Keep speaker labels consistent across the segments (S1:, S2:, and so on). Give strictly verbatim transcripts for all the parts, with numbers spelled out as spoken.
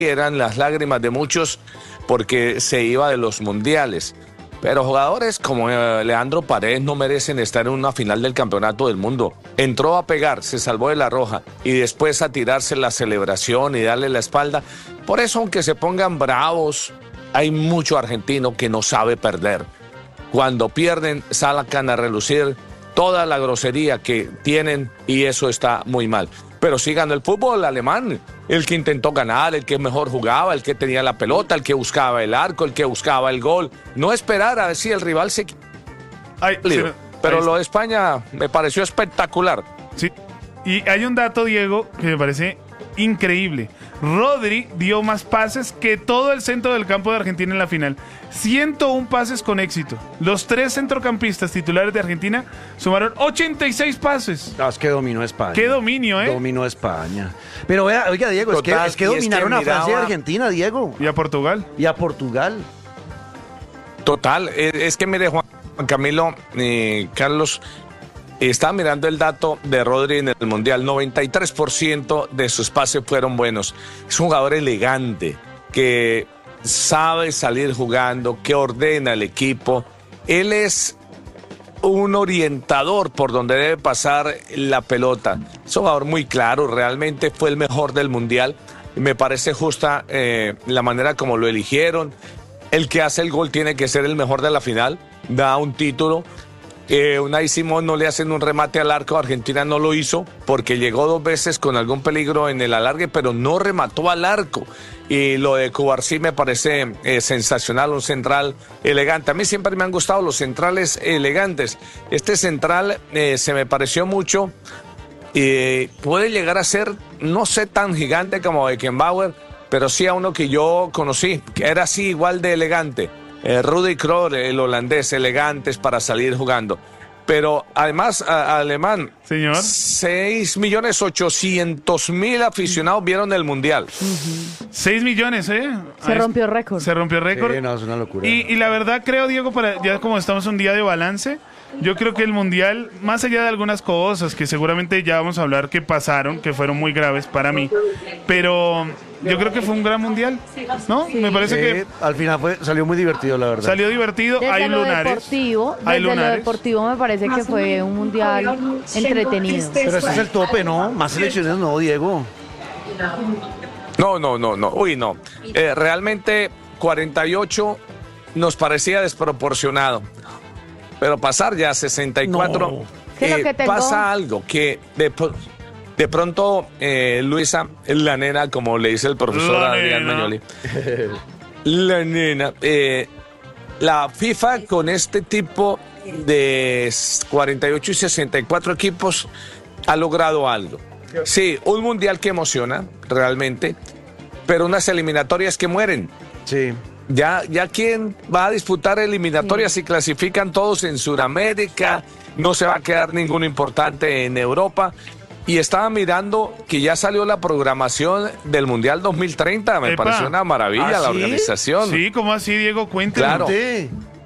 S1: eran las lágrimas de muchos porque se iba de los mundiales. Pero jugadores como eh, Leandro Paredes no merecen estar en una final del campeonato del mundo. Entró a pegar, se salvó de la roja y después a tirarse la celebración y darle la espalda. Por eso, aunque se pongan bravos, hay mucho argentino que no sabe perder. Cuando pierden, sacan a relucir toda la grosería que tienen y eso está muy mal. Pero sí ganó el fútbol alemán, el que intentó ganar, el que mejor jugaba, el que tenía la pelota, el que buscaba el arco, el que buscaba el gol. No esperar a ver si el rival se...
S2: Ay, sí,
S1: Pero
S2: ahí
S1: lo de España me pareció espectacular.
S2: Sí, y hay un dato, Diego, que me parece increíble. Rodri dio más pases que todo el centro del campo de Argentina en la final. ciento uno pases con éxito. Los tres centrocampistas titulares de Argentina sumaron ochenta y seis pases.
S3: No, es que dominó España.
S2: Qué dominio, ¿eh?
S3: Dominó España. Pero vea, oiga, Diego,
S1: Total,
S3: es que, es que
S1: y es que
S3: dominaron a Francia y
S1: miraba-
S3: Argentina, Diego.
S2: Y a Portugal.
S3: Y a Portugal.
S1: Total, eh, es que mire, Juan Camilo, eh, Carlos, estaba mirando el dato de Rodri en el Mundial. noventa y tres por ciento de sus pases fueron buenos. Es un jugador elegante, que sabe salir jugando, que ordena el equipo. Él es un orientador por donde debe pasar la pelota. Es un jugador muy claro, realmente fue el mejor del Mundial. Me parece justa eh, la manera como lo eligieron. El que hace el gol tiene que ser el mejor de la final, da un título. Eh, Unai Simón no le hacen un remate al arco, Argentina no lo hizo porque llegó dos veces con algún peligro en el alargue, pero no remató al arco. Y lo de Cubarsí me parece eh, sensacional, un central elegante. A mí siempre me han gustado los centrales elegantes. Este central eh, se me pareció mucho. Eh, puede llegar a ser, no sé, tan gigante como Beckenbauer, pero sí a uno que yo conocí, que era así igual de elegante. Eh, Rudy Krol, el holandés, elegantes para salir jugando. Pero además, a, a alemán,
S2: Señor.
S1: seis millones ochocientos mil aficionados vieron el Mundial.
S2: seis millones, ¿eh?
S4: Se
S2: Ahí-
S4: rompió récord.
S2: Se rompió récord.
S3: Sí, no, es una locura.
S2: Y, y la verdad creo, Diego, para ya como estamos un día de balance, yo creo que el Mundial, más allá de algunas cosas que seguramente ya vamos a hablar que pasaron, que fueron muy graves para mí, pero yo creo que fue un gran Mundial, ¿no? Me parece
S3: Sí,
S2: que
S3: al final fue, salió muy divertido, la verdad.
S2: salió divertido,
S4: Desde
S2: hay
S4: lo
S2: lunares.
S4: deportivo,
S2: hay
S4: desde lo
S2: lunares.
S4: deportivo me parece que fue un mundial entretenido.
S3: Pero ese es el tope, ¿no? Más selecciones no, Diego.
S1: No, no, no, no. Uy, no. Eh, realmente cuarenta y ocho nos parecía desproporcionado. Pero pasar ya a sesenta y cuatro,
S3: No.
S4: Que lo
S1: eh,
S4: que tengo-
S1: pasa algo que de, pro- de pronto, eh, Luisa, la nena, como le dice el profesor
S2: La
S1: Adrián
S2: nena.
S1: Mañoli, la nena, eh, la FIFA con este tipo de cuarenta y ocho y sesenta y cuatro equipos ha logrado algo. Sí, un mundial que emociona realmente, pero unas eliminatorias que mueren.
S3: Sí.
S1: Ya, ya quién va a disputar eliminatorias si clasifican todos en Sudamérica, no se va a quedar ninguno importante en Europa. Y estaba mirando que ya salió la programación del Mundial dos mil treinta, me
S2: Epa.
S1: pareció una maravilla
S3: ¿Ah,
S1: la
S3: sí?
S1: organización.
S2: Sí, ¿cómo así, Diego? Cuéntanos.
S1: Claro.
S3: Sí.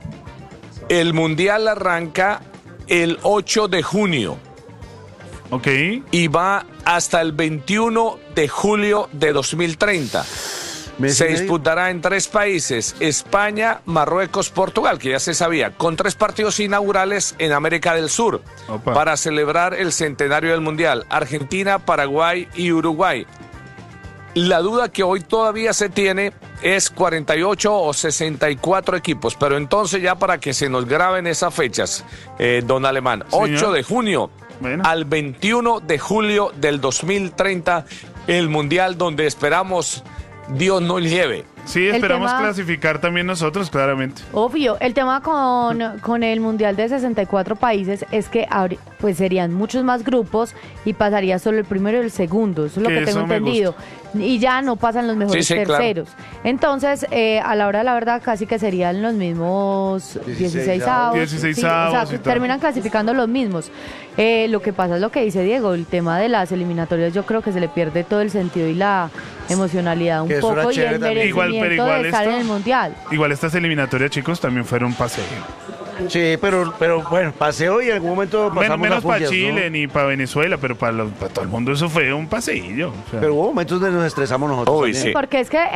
S1: El Mundial arranca el ocho de junio
S2: Ok.
S1: y va hasta el veintiuno de julio de dos mil treinta.
S3: Mes y
S1: Se
S3: medio.
S1: disputará en tres países, España, Marruecos, Portugal, que ya se sabía, con tres partidos inaugurales en América del Sur,
S2: Opa.
S1: para celebrar el centenario del Mundial, Argentina, Paraguay y Uruguay. La duda que hoy todavía se tiene es cuarenta y ocho o sesenta y cuatro equipos, pero entonces ya para que se nos graben esas fechas, eh, don Alemán,
S2: Señor.
S1: ocho de junio
S2: Bueno.
S1: al veintiuno de julio del dos mil treinta, el Mundial donde esperamos Dios nos lleve.
S2: Sí,
S4: El
S2: esperamos
S4: tema-
S2: clasificar también nosotros, claramente.
S4: Obvio, el tema con, con el Mundial de sesenta y cuatro países es que habrí- pues serían muchos más grupos y pasaría solo el primero y el segundo, eso es lo
S2: Que
S4: que tengo
S2: eso me
S4: entendido. Y ya no pasan los mejores
S1: Sí, sí, claro.
S4: terceros. Entonces, eh, a la hora de la verdad, casi que serían los mismos dieciséis avos.
S2: dieciséis
S4: sí, o sea,
S2: avos y
S4: que
S2: tal.
S4: terminan clasificando los mismos. Eh, lo que pasa es lo que dice Diego, el tema de las eliminatorias, yo creo que se le pierde todo el sentido y la emocionalidad un
S3: Que eso era
S4: poco y
S3: chévere
S4: el
S3: también.
S2: Igual,
S4: merecimiento
S2: pero igual
S4: de estar
S2: esto-
S4: en el Mundial.
S2: Igual estas eliminatorias, chicos, también fueron un paseo.
S3: Sí, pero, pero bueno, paseo y en algún momento
S2: Men-
S3: pasamos
S2: menos
S3: las
S2: para
S3: fullas, ¿no?
S2: Chile ni para Venezuela, pero para todo el mundo eso fue un paseillo. o sea.
S3: Pero hubo momentos donde nos estresamos nosotros
S1: Uy,
S3: también.
S1: sí.
S4: Porque es que